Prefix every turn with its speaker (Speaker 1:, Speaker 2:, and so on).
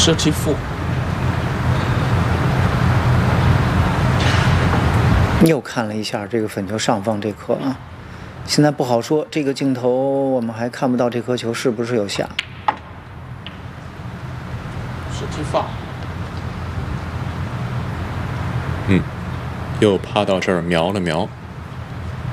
Speaker 1: 射击负。
Speaker 2: 又看了一下这个粉球上方这颗啊，现在不好说，这个镜头我们还看不到这颗球是不是有下。
Speaker 1: 射击发。
Speaker 3: 又趴到这儿瞄了瞄。